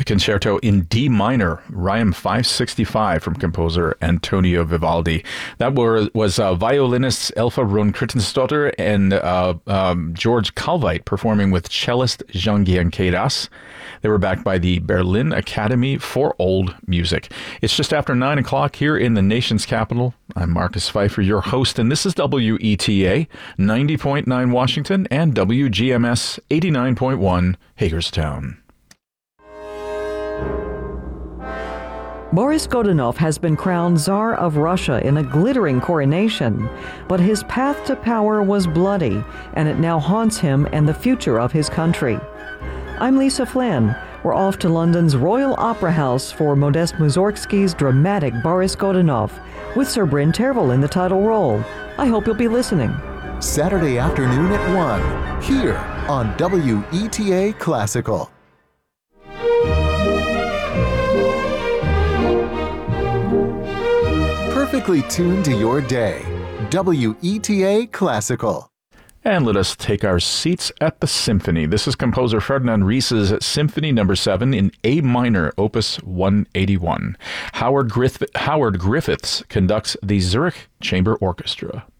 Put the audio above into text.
The concerto in D minor, Reim 565 from composer Antonio Vivaldi. That was violinists Elfa Rund-Krittensdotter and George Kalveit performing with cellist Jean Gianqueiras. They were backed by the Berlin Academy for Old Music. It's just after 9 o'clock here in the nation's capital. I'm Marcus Pfeiffer, your host, and this is WETA 90.9 Washington and WGMS 89.1 Hagerstown. Boris Godunov has been crowned Tsar of Russia in a glittering coronation, but his path to power was bloody, and it now haunts him and the future of his country. I'm Lisa Flynn. We're off to London's Royal Opera House for Modest Mussorgsky's dramatic Boris Godunov, with Sir Bryn Tervel in the title role. I hope you'll be listening. Saturday afternoon at 1, here on WETA Classical. Perfectly tuned to your day. WETA Classical. And let us take our seats at the symphony. This is composer Ferdinand Ries's Symphony No. 7 in A minor, Opus 181. Howard Griffiths conducts the Zurich Chamber Orchestra.